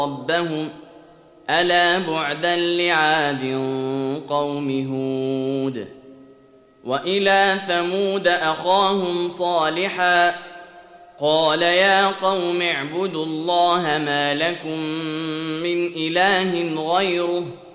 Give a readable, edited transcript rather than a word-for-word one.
ربهم ألا بعدا لعاد قوم هود. وإلى ثمود أخاهم صالحا قال يا قوم اعبدوا الله ما لكم من إله غيره